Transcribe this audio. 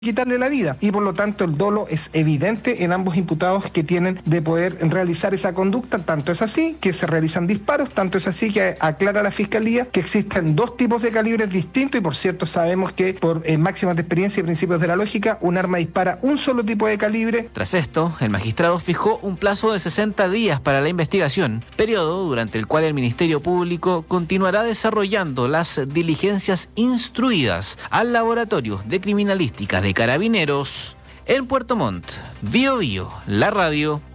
quitarle la vida, y por lo tanto el dolo es evidente en ambos imputados que tienen de poder realizar esa conducta. Tanto es así que se realizan disparos, tanto es así que aclara la Fiscalía que existen dos tipos de calibres distintos, y por cierto sabemos que por máximas de experiencia y principios de la lógica, un arma dispara un solo tipo de calibre. Tras esto, el magistrado fijó un plazo de 60 días para la investigación, periodo durante el cual el Ministerio Público continuará desarrollando las diligencias instruidas al Laboratorio de Criminalística de Carabineros en Puerto Montt. Bío Bío, la radio.